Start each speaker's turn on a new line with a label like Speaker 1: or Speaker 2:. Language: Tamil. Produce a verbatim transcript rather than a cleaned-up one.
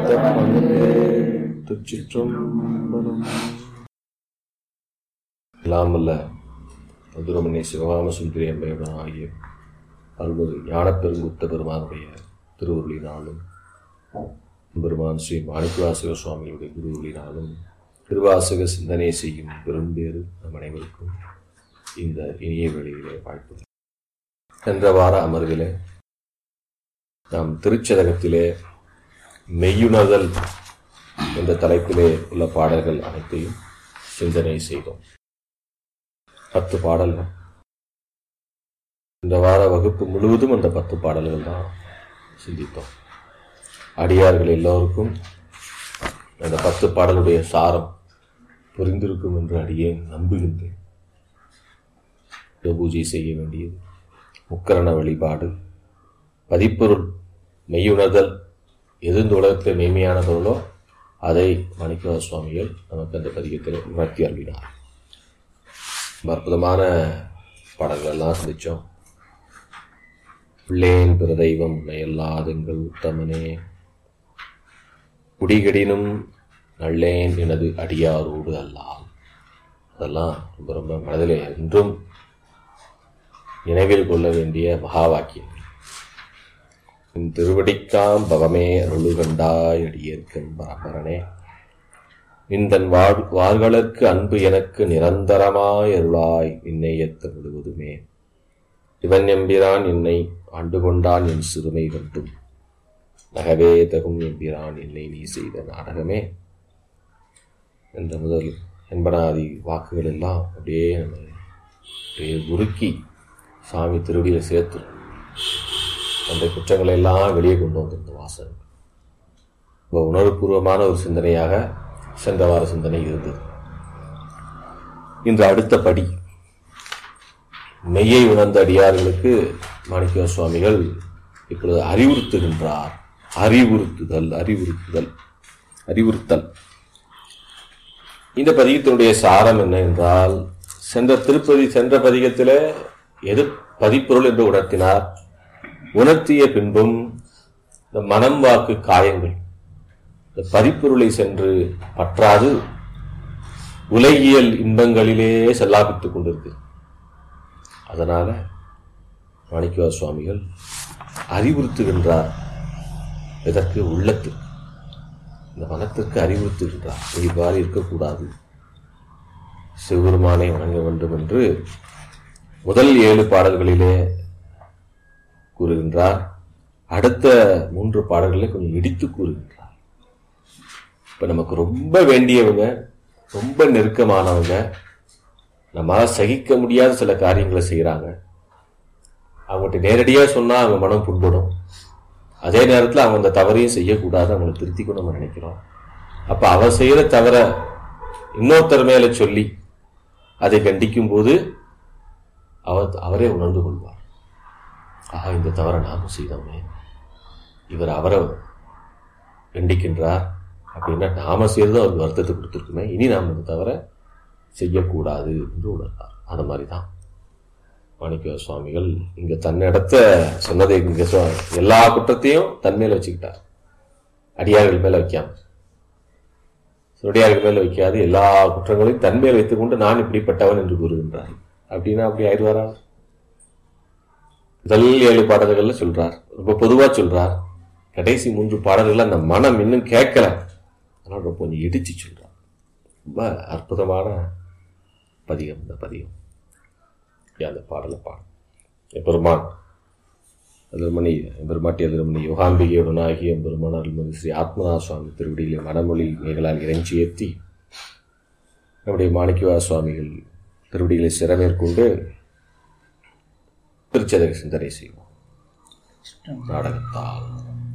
Speaker 1: திருச்சிற்றம்பலம். இல்லாமல்ல மதுரமணி சிவகாம சுந்தரி அம்மையுடன் ஆகிய அருள்மிகு ஞானப்பெருங்குத்த பெருமானுடைய திருவுருளினாலும் பெருமான் ஸ்ரீ மாணிக்கவாசக சுவாமிகளுடைய குருவுளினாலும் திருவாசக சிந்தனை செய்யும் பெரும்பேறு நம் அனைவருக்கும் இந்த இனிய வேளையிலே வாழ்த்து. சென்ற வார அமர்விலே நாம் திருச்சதகத்திலே மெய்யுணர்தல் என்ற தலைப்பிலே உள்ள பாடல்கள் அனைத்தையும் சிந்தனை செய்தோம். பத்து பாடல்கள். இந்த வார வகுப்பு முழுவதும் அந்த பத்து பாடல்கள் தான் சிந்தித்தோம். அடியார்கள் எல்லோருக்கும் அந்த பத்து பாடலுடைய சாரம் புரிந்திருக்கும் என்று அடியேன் நம்புகின்றேன். பூஜை செய்ய வேண்டியது, முக்கரண வழிபாடு, பதிப்பொருள், மெய்யுணர்தல், எது இந்த உலகத்தில் மெய்மையான பொருளோ அதை மாணிக்கவாசக சுவாமிகள் நமக்கு அந்த பதிகத்தில் உணர்த்தி அருளினார். அற்புதமான பாடல்கள் எல்லாம் சிந்திச்சோம். பிள்ளேன் பிற தெய்வம் எல்லாதெங்கள் உத்தமனே, குடிகடினும் நல்லேன் எனது அடியாரோடு அல்லால். அதெல்லாம் ரொம்ப ரொம்ப மனதிலே என்றும் நினைவில் கொள்ள வேண்டிய மகா வாக்கியங்கள். என் திருவடிக்காம் பவமே அருளுகண்டாய் அடியேற்கன் பரபரனே, நின்றன் வாழ் வாள்களுக்கு அன்பு எனக்கு நிரந்தரமாய் அருளாய் நின்னையத்த முழுவதுமே. இவன் எம்பிரான் என்னை ஆண்டு கொண்டான் என் சிறுமை கண்டும், நகவே தகும் எம்பிரான் என்னை நீ செய்த நாடகமே என்ற முதல் என்பனாதி வாக்குகள் எல்லாம் அப்படியே நம்ம அப்படியே உருக்கி சாமி திருவடியில் சேர்த்து அந்த குற்றங்களை எல்லாம் வெளியே கொண்டு வந்திருந்த வாசகம் ரொம்ப உணர்வுபூர்வமான ஒரு சிந்தனையாக சென்ற வார சிந்தனை இருந்தது. இன்று அடுத்த படி மெய்யை உணர்ந்த அடியார்களுக்கு மாணிக்கவாசக சுவாமிகள் இப்பொழுது அறிவுறுத்துகின்றார். அறிவுறுத்துதல் அறிவுறுத்துதல் அறிவுறுத்தல் இந்த பதிகத்தினுடைய சாரம் என்ன என்றால், சென்ற திருப்பதி சென்ற பதிகத்திலே எது பதிப்பொருள் என்று உணர்த்தினார். உணர்த்திய பின்பும் இந்த மனம் வாக்கு காயங்கள் இந்த பதிப்பொருளை சென்று பற்றாது உலகியல் இன்பங்களிலே செல்லாபித்துக் கொண்டிருக்கு. அதனால மாணிக்கவாசக சுவாமிகள் அறிவுறுத்துகின்றார். இதற்கு உள்ளத்திற்கு, இந்த மனத்திற்கு அறிவுறுத்துகின்றார். இவ்வாறு இருக்கக்கூடாது, சிவபெருமானை வணங்க வேண்டும் என்று முதல் ஏழு பாடல்களிலே கூறுகின்றார். அடுத்த மூன்று பாடல்களை கொஞ்சம் இடித்து கூறுகின்றார். இப்ப நமக்கு ரொம்ப வேண்டியவங்க, ரொம்ப நெருக்கமானவங்க, நம்மளால சகிக்க முடியாத சில காரியங்களை செய்யறாங்க. அவங்ககிட்ட நேரடியா சொன்னா அவங்க மனம் புண்படும். அதே நேரத்தில் அவங்க அந்த தவறையும் செய்யக்கூடாது, அவங்களை திருத்திக்கும் நம்ம நினைக்கிறோம். அப்ப அவர் செய்யற தவற இன்னொருத்தர் மேல சொல்லி அதை கண்டிக்கும் போது அவர் அவரே உணர்ந்து கொள்வார். ஆஹா, இந்த தவறை நாமும் செய்தோமே, இவர் அவரை கண்டிக்கின்றார் அப்படின்னா நாம செய்யறது அவருக்கு வருத்தத்தை கொடுத்துருக்குமே, இனி நாம் இந்த தவற செய்யக்கூடாது என்று உணர்ந்தார். அந்த மாதிரிதான் மாணிக்கவாசக சுவாமிகள் இங்க தன்னிடத்த சொன்னதை இங்க எல்லா குற்றத்தையும் தன் மேல வச்சுக்கிட்டார். அடியார்கள் மேல வைக்காம, அடியார்கள் மேல வைக்காது எல்லா குற்றங்களையும் தன் மேல் வைத்துக் கொண்டு நான் இப்படிப்பட்டவன் என்று கூறுகின்றார். அப்படின்னா அப்படி ஆயிடுவாரா? முதல் ஏழு பாடல்கள்ல சொல்றார், ரொம்ப பொதுவா சொல்றார். கடைசி மூன்று பாடல்கள் அந்த மனம் இன்னும் கேட்கல, அதனால ரொம்ப கொஞ்சம் இடிச்சு சொல்றார். ரொம்ப அற்புதமான பதிகம் இந்த பதிகம். அந்த பாடலை பாடம் எம்பெருமான் அதிரமணி எம்பெருமாட்டி அதிரமணி யோகாம்பிகையுடனாகிய எம்பெருமான் அருள்மிகு ஸ்ரீ ஆத்மநாத சுவாமி திருவடியிலே மனமொழி மேகலால் இறைஞ்சி ஏற்றி நம்முடைய மாணிக்கவாசக சுவாமிகள் திருவடிகளை சிறமேற்கொண்டு திருச்சதக சிந்தனை செய்வோம் நாடகத்தால்.